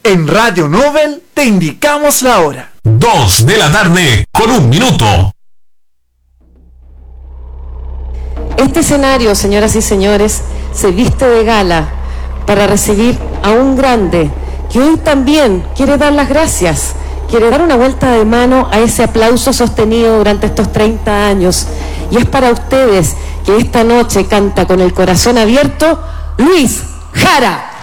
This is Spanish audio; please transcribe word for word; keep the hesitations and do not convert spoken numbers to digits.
En Radio Nobel te indicamos la hora. Dos de la tarde con un minuto. Este escenario, señoras y señores, se viste de gala para recibir a un grande que hoy también quiere dar las gracias, quiere dar una vuelta de mano a ese aplauso sostenido durante estos treinta años. Y es para ustedes que esta noche canta con el corazón abierto Luis Jara.